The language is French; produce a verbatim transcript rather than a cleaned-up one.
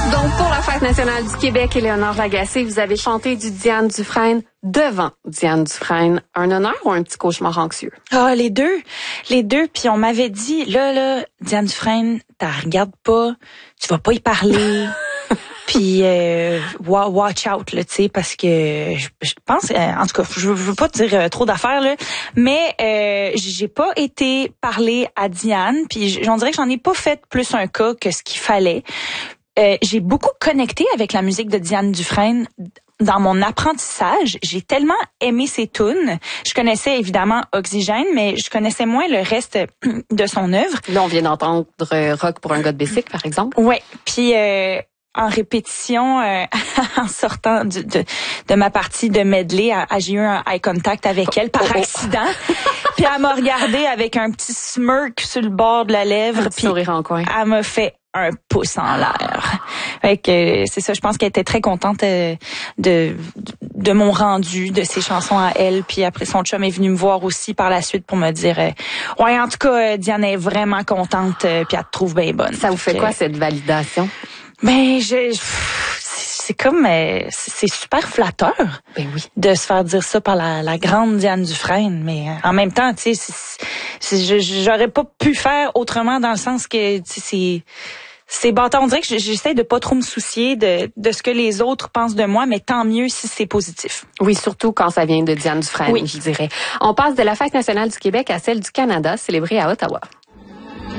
Donc, pour la Fête nationale du Québec, Éléonore Lagacé, vous avez chanté du Diane Dufresne devant Diane Dufresne. Un honneur ou un petit cauchemar anxieux? Ah, les deux. Les deux. Puis on m'avait dit, là, là, Diane Dufresne, t'en regardes pas, tu vas pas y parler. Puis euh, watch out, là, tu sais, parce que je, je pense, euh, en tout cas, je, je veux pas te dire euh, trop d'affaires, là, mais euh, j'ai pas été parler à Diane, puis j'en dirais que j'en ai pas fait plus un cas que ce qu'il fallait. Euh, j'ai beaucoup connecté avec la musique de Diane Dufresne dans mon apprentissage. J'ai tellement aimé ses tunes. Je connaissais évidemment Oxygène, mais je connaissais moins le reste de son œuvre. Là, on vient d'entendre euh, Rock pour un gars de bicycle, par exemple. Ouais, puis euh, en répétition, euh, en sortant de, de, de ma partie de medley, à, à, j'ai eu un eye contact avec elle par oh, oh. accident. Puis elle m'a regardé avec un petit smirk sur le bord de la lèvre. Un petit sourire en coin. Elle m'a fait un pouce en l'air. Fait que c'est ça, je pense qu'elle était très contente de, de de mon rendu, de ses chansons à elle. Puis après, son chum est venu me voir aussi par la suite pour me dire euh, ouais, en tout cas, Diane est vraiment contente, euh, puis elle te trouve bien bonne. Ça vous fait que, quoi cette validation? Ben, je, c'est comme, euh, c'est super flatteur. Ben oui. De se faire dire ça par la, la grande Diane Dufresne, mais euh, en même temps, tu sais, j'aurais pas pu faire autrement dans le sens que, tu sais, c'est, c'est bâtard. On dirait que j'essaie de pas trop me soucier de, de ce que les autres pensent de moi, mais tant mieux si c'est positif. Oui, surtout quand ça vient de Diane Dufresne, oui. je dirais. On passe de la Fête nationale du Québec à celle du Canada, célébrée à Ottawa.